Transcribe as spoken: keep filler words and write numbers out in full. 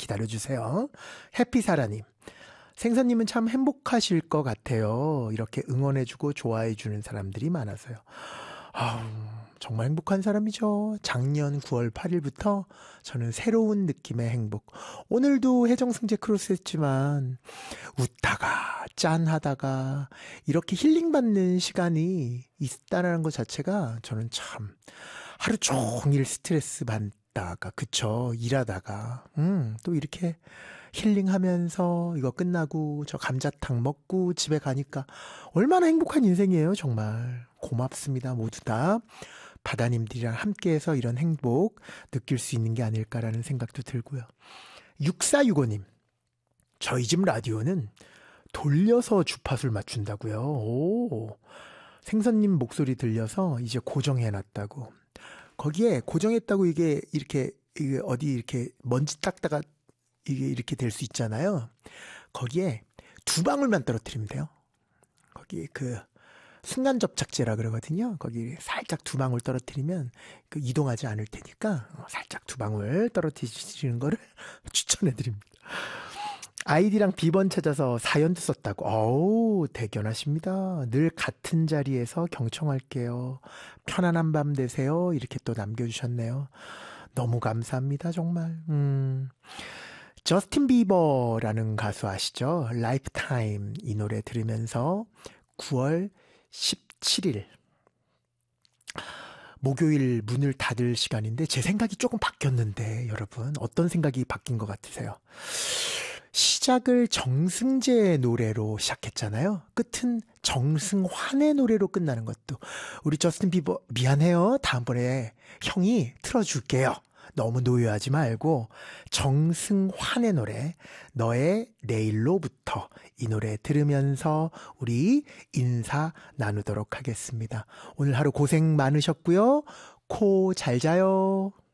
기다려주세요. 해피사라님, 생선님은 참 행복하실 것 같아요. 이렇게 응원해주고 좋아해주는 사람들이 많아서요. 아우, 정말 행복한 사람이죠. 작년 구월 팔일부터 저는 새로운 느낌의 행복. 오늘도 해정승제 크로스 했지만 웃다가 짠하다가 이렇게 힐링받는 시간이 있다는 것 자체가 저는 참 하루 종일 스트레스 받다가 그쵸 일하다가 음, 또 이렇게 힐링하면서 이거 끝나고 저 감자탕 먹고 집에 가니까 얼마나 행복한 인생이에요. 정말 고맙습니다. 모두 다 바다님들이랑 함께해서 이런 행복 느낄 수 있는 게 아닐까라는 생각도 들고요. 육사육오님, 저희 집 라디오는 돌려서 주파수를 맞춘다고요. 오, 생선님 목소리 들려서 이제 고정해놨다고. 거기에 고정했다고 이게 이렇게 이게 어디 이렇게 먼지 닦다가 이게 이렇게 될 수 있잖아요. 거기에 두 방울만 떨어뜨리면 돼요. 거기 그 순간 접착제라 그러거든요. 거기 살짝 두 방울 떨어뜨리면 그 이동하지 않을 테니까 살짝 두 방울 떨어뜨리시는 거를 추천해 드립니다. 아이디랑 비번 찾아서 사연도 썼다고. 어우, 대견하십니다. 늘 같은 자리에서 경청할게요. 편안한 밤 되세요. 이렇게 또 남겨주셨네요. 너무 감사합니다. 정말. 음. 저스틴 비버라는 가수 아시죠? 라이프타임 이 노래 들으면서 구월 십칠일 목요일 문을 닫을 시간인데 제 생각이 조금 바뀌었는데 여러분 어떤 생각이 바뀐 것 같으세요? 시작을 정승재의 노래로 시작했잖아요. 끝은 정승환의 노래로 끝나는 것도 우리 저스틴 비버 미안해요. 다음번에 형이 틀어줄게요. 너무 노여하지 말고 정승환의 노래 너의 내일로부터 이 노래 들으면서 우리 인사 나누도록 하겠습니다. 오늘 하루 고생 많으셨고요. 코 잘 자요.